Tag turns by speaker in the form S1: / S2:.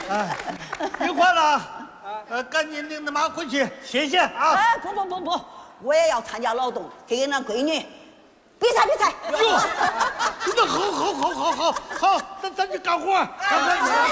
S1: 哎，别换了，赶紧领着马回去，谢谢啊！
S2: 哎，不，我也要参加劳动，给那闺女比赛。
S1: 哟，那好，咱去干活，干活。